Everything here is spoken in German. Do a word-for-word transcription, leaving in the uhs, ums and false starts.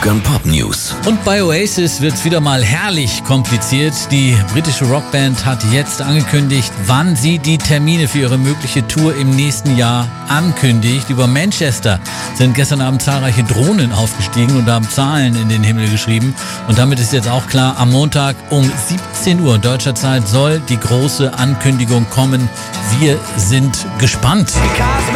Rock and Pop News. Und bei Oasis wird's wieder mal herrlich kompliziert. Die britische Rockband hat jetzt angekündigt, wann sie die Termine für ihre mögliche Tour im nächsten Jahr ankündigt. Über Manchester sind gestern Abend zahlreiche Drohnen aufgestiegen und haben Zahlen in den Himmel geschrieben. Und damit ist jetzt auch klar, am Montag um siebzehn Uhr deutscher Zeit soll die große Ankündigung kommen. Wir sind gespannt.